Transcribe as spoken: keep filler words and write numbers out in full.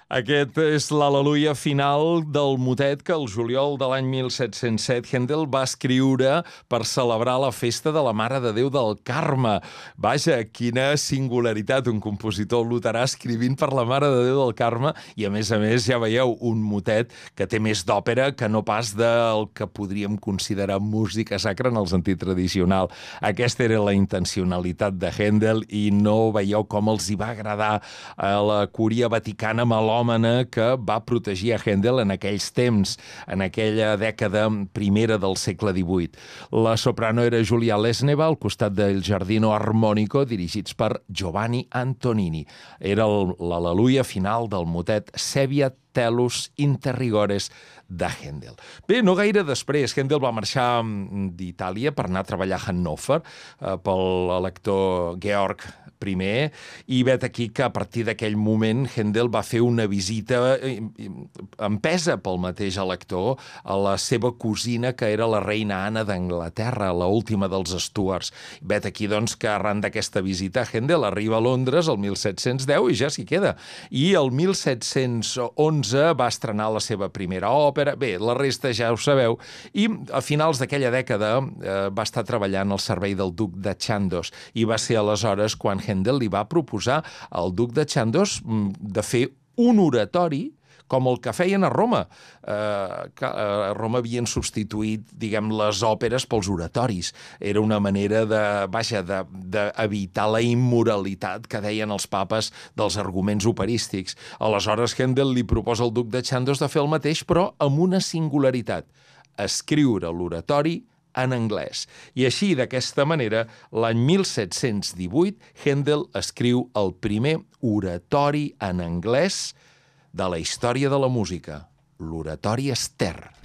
Aquest és l'al·leluia final del motet que el juliol de l'any mil set-cents set Händel va escriure per celebrar la festa de la Mare de Déu del Carme. Vaja, quina singularitat, un compositor luterà escrivint per la Mare de Déu del Carme i, a més a més, ja veieu, un motet que té més d'òpera que no pas del que podríem considerar música sacra en el sentit tradicional. Aquesta era la intencionalitat de Händel i no veieu com els hi va agradar a la Cúria Vaticana melòmana que va protegir a Händel en aquells temps, en aquella dècada primera del segle divuit. La soprano era Julia Lesneva, al costat del Giardino Armonico, dirigits per Giovanni Antonini. Era l'al·leluia final del motet Sevia Tellus Interrigores de Händel. Bé, no gaire després, Händel va marxar d'Itàlia per anar a treballar a Hannover eh, pel elector Georg primer, i vet aquí que a partir d'aquell moment Händel va fer una visita empesa pel mateix elector a la seva cosina, que era la reina Anna d'Anglaterra, la última dels Stuarts. Vet aquí, doncs, que arran d'aquesta visita Händel arriba a Londres el mil set-cents deu i ja s'hi queda. I el mil set-cents onze va estrenar la seva primera òpera. Bé, la resta ja ho sabeu. I a finals d'aquella dècada eh, va estar treballant al servei del duc de Chandos i va ser aleshores quan Händel li va proposar al duc de Chandos de fer un oratori com el que feien a Roma. Eh, que a Roma havien substituït, diguem, les òperes pels oratoris. Era una manera de, vaja, d'evitar la immoralitat que deien els papes dels arguments operístics. Aleshores, Händel li proposa al duc de Chandos de fer el mateix, però amb una singularitat: escriure l'oratori en anglès. I així, d'aquesta manera, l'any mil set-cents divuit, Händel escriu el primer oratori en anglès de la història de la música, l'oratori Ester.